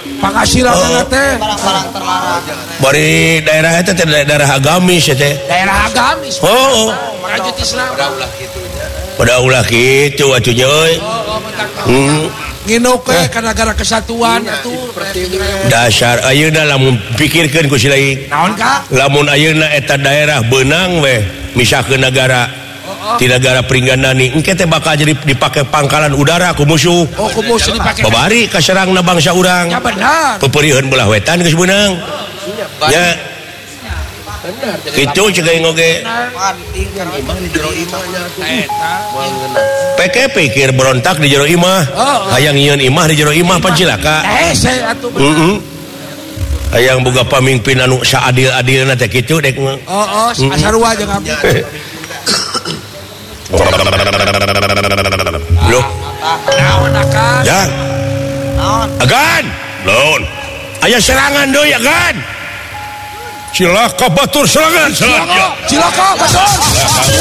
Penghasilan teh bari daerah itu daerah agamis ya teh. Daerah agamis. Oh. Rajut Islam. Pada ulah gitu atunya euy. Nginuk ke negara kesatuan atuh. Dasar ayeuna lamun pikirkeun ku si lain. Naon ka? Lamun ayeuna eta daerah beunang we misahkeun negara. Di negara Pringgandani engke teh bakal jadi dipake pangkalan udara ku musuh. Oh, ku musuh dipake. Babari kaserangna bangsa urang. Ya benar. Peperieun belah wetan geus beunang. Ya. Kitu ceuk aing oge. Peke pikir berontak di jero imah. Hayang nyieun imah di jero imah pan cilaka. Saya atuh. Hayang boga pamimpin anu saadil-adilna teh kitu dek. Asarua jeung abdi. Loh. Naon akan? Ya. Agan. Laun. Aya serangan deui agan. Cilaka batur serangan. Cilaka batur.